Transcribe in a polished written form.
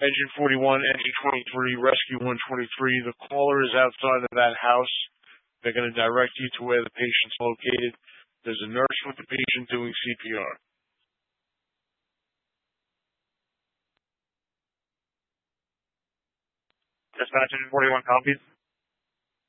Engine 41, Engine 23, Rescue 123. The caller is outside of that house. They're going to direct you to where the patient's located. There's a nurse with the patient doing CPR. Dispatch Engine 41 copies.